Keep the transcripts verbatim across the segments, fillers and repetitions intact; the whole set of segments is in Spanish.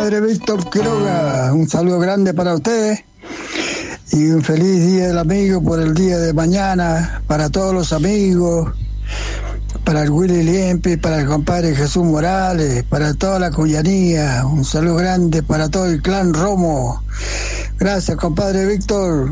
compadre Víctor Quiroga, un saludo grande para ustedes y un feliz día del amigo por el día de mañana, para todos los amigos, para el Willy Liempi, para el compadre Jesús Morales, para toda la cuyanía, un saludo grande para todo el clan Romo. Gracias, compadre Víctor.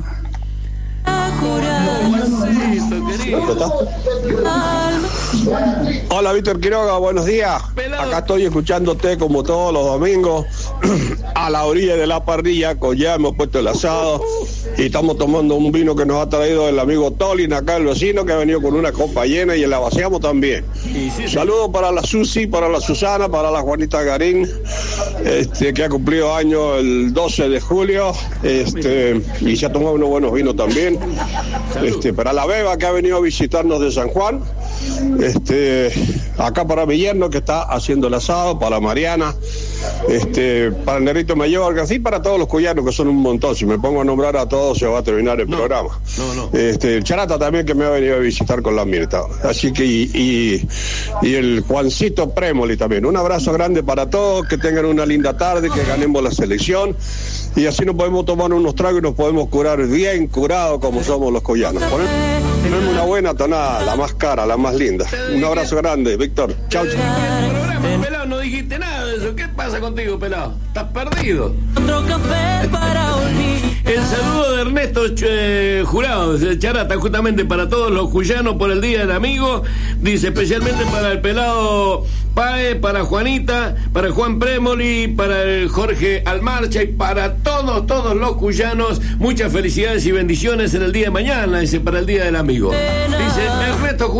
Hola, Víctor Quiroga, buenos días. Acá estoy escuchándote como todos los domingos a la orilla de la parrilla, con ya hemos puesto el asado y estamos tomando un vino que nos ha traído el amigo Tolin, acá el vecino, que ha venido con una copa llena y la vaciamos también. Saludos para la Susi, para la Susana, para la Juanita Garín, este, que ha cumplido año el doce de julio, este, y se ha tomado unos buenos vinos también. Este, para la Beba, que ha venido a visitarnos de San Juan, este, acá para mi yerno, que está haciendo el asado, para Mariana, este, para el Negrito Mayor, así para todos los cuyanos, que son un montón. Si me pongo a nombrar a todos se va a terminar el no, programa. No, no. Este, el Charata también, que me ha venido a visitar con la Mirta. Así que, y, y, y el Juancito Prémoli también. Un abrazo grande para todos, que tengan una linda tarde, que ganemos la selección y así nos podemos tomar unos tragos y nos podemos curar bien curados como somos los cuyanos. Ponemos una buena tonada, la más cara, la más linda. Un abrazo grande, Víctor. Chau, chau. Pelado, no dijiste nada de eso. ¿Qué pasa contigo, pelado? Estás perdido. El saludo de Ernesto eh, Jurado, de Charata, justamente para todos los cuyanos por el Día del Amigo. Dice especialmente para el pelado Pae, para Juanita, para Juan Prémoli, para el Jorge Almarcha y para todos, todos los cuyanos. Muchas felicidades y bendiciones en el día de mañana, dice, para el Día del Amigo. Dice Ernesto Jurado.